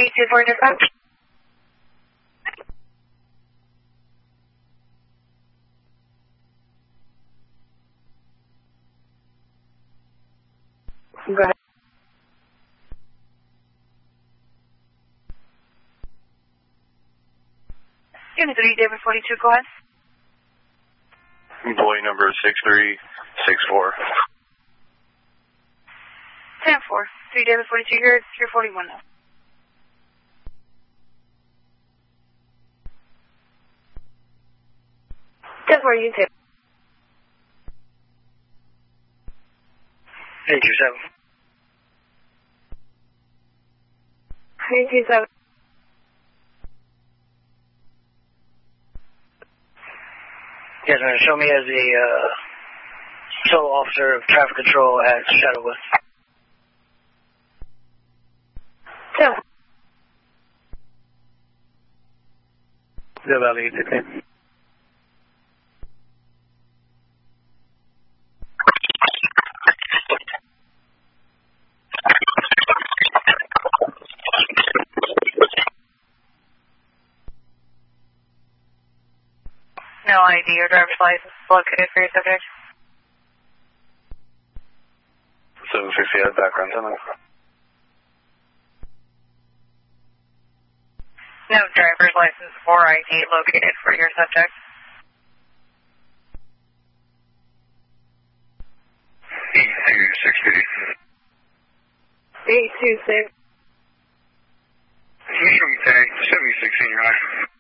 824 dispatch. Go ahead. Unit 3, David 42, go ahead. Employee number 6364. 10-4. 3 David 42, you're 41 now. That's where you tip. 827. 827. Yes, man. Show me as the sole officer of traffic control at Shadowwood. 10. Good Valley, 816. No ID or driver's license located for your subject. 760 at background tunnel. No driver's license or ID located for your subject. 826. 826. Show me tag 76 in your eye.